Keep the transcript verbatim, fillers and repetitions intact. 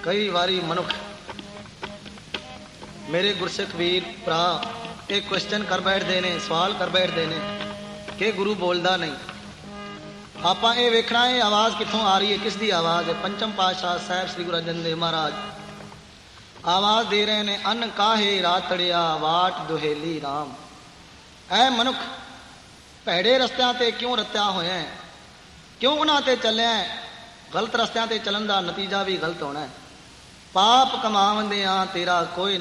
ਕਈ ਵਾਰੀ ਮਨੁੱਖ ਮੇਰੇ ਗੁਰਸਿੱਖ ਵੀਰ ਭਰਾ ਇਹ ਕੁਐਸਚਨ ਕਰ ਬੈਠਦੇ ਨੇ, ਸਵਾਲ ਕਰ ਬੈਠਦੇ ਨੇ ਕਿ ਗੁਰੂ ਬੋਲਦਾ ਨਹੀਂ। ਆਪਾਂ ਇਹ ਵੇਖਣਾ ਇਹ ਆਵਾਜ਼ ਕਿੱਥੋਂ ਆ ਰਹੀ ਹੈ, ਕਿਸ ਦੀ ਆਵਾਜ਼ ਹੈ। ਪੰਚਮ ਪਾਤਸ਼ਾਹ ਸਾਹਿਬ ਸ੍ਰੀ ਗੁਰੂ ਅਰਜਨ ਦੇਵ ਮਹਾਰਾਜ ਆਵਾਜ਼ ਦੇ ਰਹੇ ਨੇ, ਅੰਨ ਕਾਹੇ ਰਾਤੜਿਆ ਵਾਟ ਦੁਹੇਲੀ ਰਾਮ। ਐ ਮਨੁੱਖ ਭੈੜੇ ਰਸਤਿਆਂ ਤੇ ਕਿਉਂ ਰਤਿਆ ਹੋਇਆ ਹੈ, ਕਿਉਂ ਉਹਨਾਂ ਤੇ ਚੱਲਿਆ? ਗਲਤ ਰਸਤਿਆਂ ਤੇ ਚੱਲਣ ਦਾ ਨਤੀਜਾ ਵੀ ਗਲਤ ਹੋਣਾ ਹੈ। ਪਾਪ ਕਮਾਵੰਦਿਆਂ ਤੇਰਾ ਕੋਈ